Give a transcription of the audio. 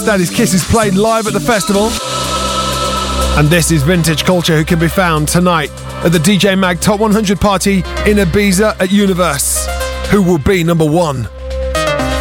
That is Kisses played live at the festival. And this is Vintage Culture, who can be found tonight at the DJ Mag Top 100 party in Ibiza at Universe. Who will be number one?